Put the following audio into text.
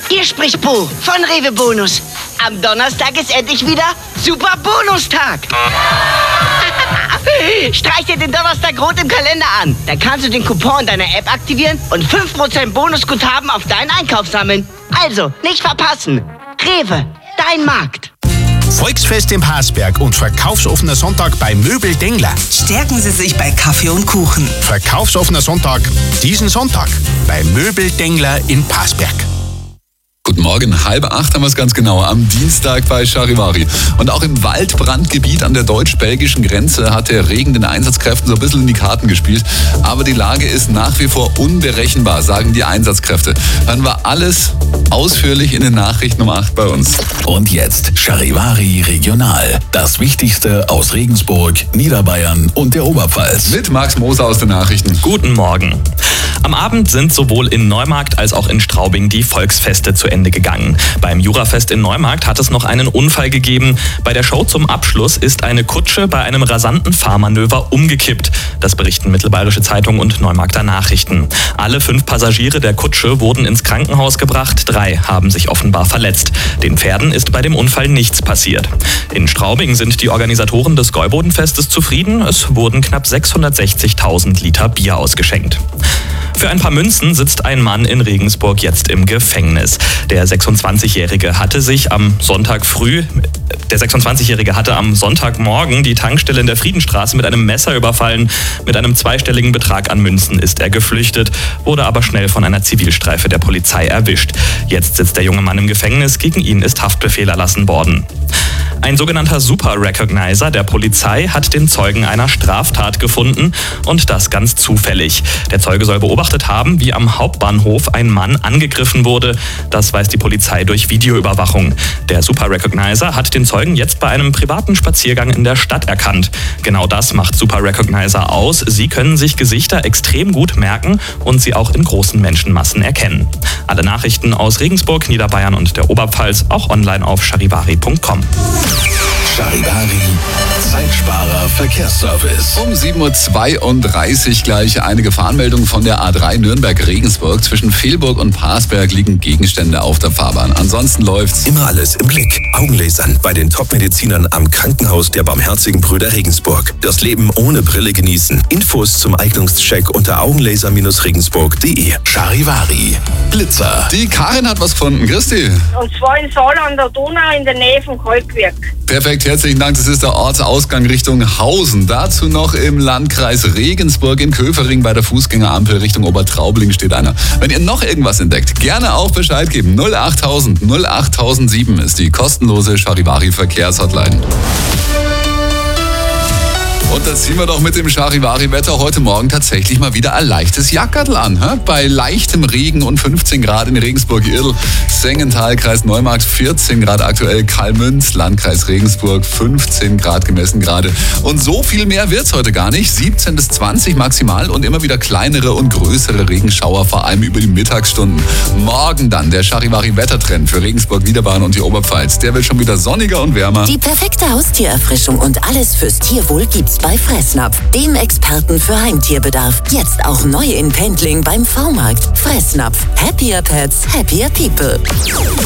Hier spricht Bo von Rewe Bonus. Am Donnerstag ist endlich wieder Super Bonustag. Streich dir den Donnerstag rot im Kalender an. Dann kannst du den Coupon deiner App aktivieren und 5% Bonusguthaben auf deinen Einkauf sammeln. Also, nicht verpassen. Rewe, dein Markt. Volksfest im Parsberg und verkaufsoffener Sonntag bei Möbel Dengler. Stärken Sie sich bei Kaffee und Kuchen. Verkaufsoffener Sonntag diesen Sonntag bei Möbel Dengler in Parsberg. Guten Morgen, 7:30 haben wir es ganz genau, am Dienstag bei Charivari. Und auch im Waldbrandgebiet an der deutsch-belgischen Grenze hat der Regen den Einsatzkräften so ein bisschen in die Karten gespielt. Aber die Lage ist nach wie vor unberechenbar, sagen die Einsatzkräfte. Hören wir alles ausführlich in den Nachrichten um 8 bei uns. Und jetzt Charivari Regional. Das Wichtigste aus Regensburg, Niederbayern und der Oberpfalz. Mit Max Moser aus den Nachrichten. Guten Morgen. Am Abend sind sowohl in Neumarkt als auch in Straubing die Volksfeste zu Ende gegangen. Beim Jurafest in Neumarkt hat es noch einen Unfall gegeben. Bei der Show zum Abschluss ist eine Kutsche bei einem rasanten Fahrmanöver umgekippt. Das berichten Mittelbayerische Zeitung und Neumarkter Nachrichten. Alle 5 Passagiere der Kutsche wurden ins Krankenhaus gebracht. 3 haben sich offenbar verletzt. Den Pferden ist bei dem Unfall nichts passiert. In Straubing sind die Organisatoren des Gäubodenfestes zufrieden. Es wurden knapp 660.000 Liter Bier ausgeschenkt. Für ein paar Münzen sitzt ein Mann in Regensburg jetzt im Gefängnis. Der 26-Jährige hatte am Sonntagmorgen die Tankstelle in der Friedenstraße mit einem Messer überfallen. Mit einem 2-stelligen Betrag an Münzen ist er geflüchtet, wurde aber schnell von einer Zivilstreife der Polizei erwischt. Jetzt sitzt der junge Mann im Gefängnis, gegen ihn ist Haftbefehl erlassen worden. Ein sogenannter Super Recognizer der Polizei hat den Zeugen einer Straftat gefunden und das ganz zufällig. Der Zeuge soll beobachtet haben, wie am Hauptbahnhof ein Mann angegriffen wurde. Das weiß die Polizei durch Videoüberwachung. Der Super Recognizer hat den Zeugen jetzt bei einem privaten Spaziergang in der Stadt erkannt. Genau das macht Super Recognizer aus. Sie können sich Gesichter extrem gut merken und sie auch in großen Menschenmassen erkennen. Alle Nachrichten aus Regensburg, Niederbayern und der Oberpfalz auch online auf charivari.com. Charivari, Zeitsparer Verkehrsservice. Um 7:32 Uhr gleich eine Gefahrenmeldung von der A3 Nürnberg-Regensburg. Zwischen Fehlburg und Parsberg liegen Gegenstände auf der Fahrbahn. Ansonsten läuft's. Immer alles im Blick. Augenlasern bei den Top-Medizinern am Krankenhaus der Barmherzigen Brüder Regensburg. Das Leben ohne Brille genießen. Infos zum Eignungscheck unter augenlaser-regensburg.de. Charivari, Blitzer. Die Karin hat was gefunden. Christi. Und zwar in Saal an der Donau in der Nähe vom Kalkwerk. Perfekt, herzlichen Dank. Das ist der Ortsausgang Richtung Hausen. Dazu noch im Landkreis Regensburg in Köfering bei der Fußgängerampel Richtung Obertraubling steht einer. Wenn ihr noch irgendwas entdeckt, gerne auch Bescheid geben. 08000 08007 ist die kostenlose Charivari Verkehrshotline. Und da ziehen wir doch mit dem Charivari-Wetter heute Morgen tatsächlich mal wieder ein leichtes Jackerl an. Bei leichtem Regen und 15 Grad in Regensburg-Irl, Sengenthal, Kreis Neumarkt, 14 Grad aktuell, Kalmünz, Landkreis Regensburg, 15 Grad gemessen gerade. Und so viel mehr wird's heute gar nicht. 17 bis 20 maximal und immer wieder kleinere und größere Regenschauer, vor allem über die Mittagsstunden. Morgen dann der Charivari-Wettertrend für Regensburg, Niederbayern und die Oberpfalz. Der wird schon wieder sonniger und wärmer. Die perfekte Haustiererfrischung und alles fürs Tierwohl gibt's bei Fressnapf, dem Experten für Heimtierbedarf. Jetzt auch neu in Pendling beim V-Markt. Fressnapf. Happier Pets, happier people.